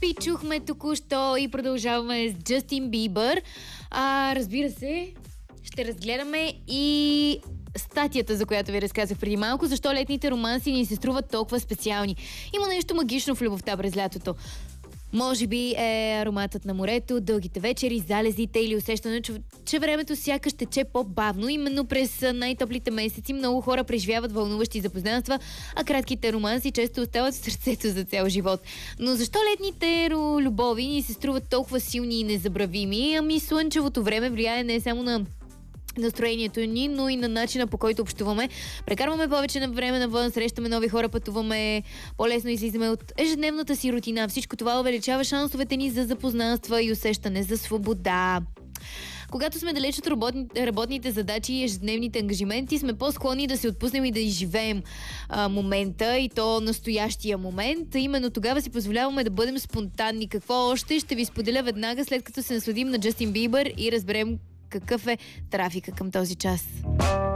Happy чухме току-що и продължаваме с Джастин Бибър. Разбира се, ще разгледаме и статията, за която ви разказах преди малко, защо летните романси ни се струват толкова специални. Има нещо магично в любовта през лятото. Може би е ароматът на морето, дългите вечери, залезите или усещането, че времето сякаш тече по-бавно. Именно през най-топлите месеци много хора преживяват вълнуващи запознанства, а кратките романси често остават в сърцето за цял живот. Но защо летните любови ни се струват толкова силни и незабравими? Ами слънчевото време влияе не само на настроението ни, но и на начина, по който общуваме. Прекарваме повече на време навън, срещаме нови хора, пътуваме, по-лесно излизаме от ежедневната си рутина. Всичко това увеличава шансовете ни за запознанства и усещане за свобода. Когато сме далеч от работните задачи и ежедневните ангажименти, сме по-склонни да се отпуснем и да изживеем момента, и то настоящия момент. Именно тогава си позволяваме да бъдем спонтанни. Какво още ще ви споделя веднага, след като се насладим на Джастин Бибър и разберем какъв е трафика към този час.